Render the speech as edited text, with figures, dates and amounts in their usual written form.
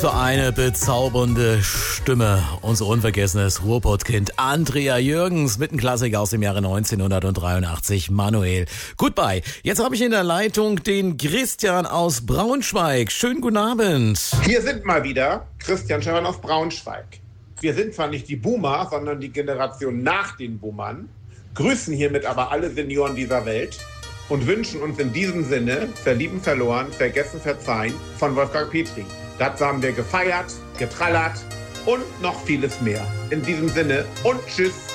So eine bezaubernde Stimme, unser unvergessenes Ruhrpottkind Andrea Jürgens mit einem Klassiker aus dem Jahre 1983, Manuel. Goodbye. Jetzt habe ich in der Leitung den Christian aus Braunschweig. Schönen guten Abend. Hier sind mal wieder Christian Schörmann aus Braunschweig. Wir sind zwar nicht die Boomer, sondern die Generation nach den Boomern, grüßen hiermit aber alle Senioren dieser Welt und wünschen uns in diesem Sinne Verlieben, verloren, vergessen, verzeihen von Wolfgang Petri. Dazu haben wir gefeiert, getrallert und noch vieles mehr. In diesem Sinne und tschüss.